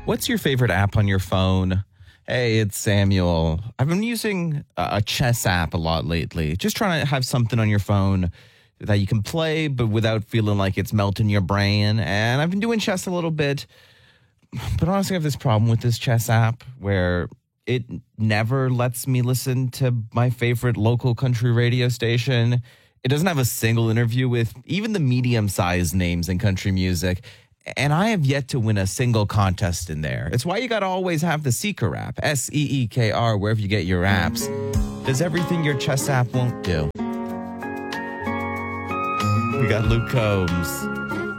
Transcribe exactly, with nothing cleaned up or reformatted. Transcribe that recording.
What's your favorite app on your phone? Hey, it's Samuel. I've been using a chess app a lot lately. Just trying to have something on your phone that you can play, but without feeling like it's melting your brain. And I've been doing chess a little bit. But honestly, I have this problem with this chess app where it never lets me listen to my favorite local country radio station. It doesn't have a single interview with even the medium-sized names in country music. And I have yet to win a single contest in there. It's why you got to always have the Seeker app, S E E K R, wherever you get your apps. Does everything your chess app won't do. We got Luke Combs.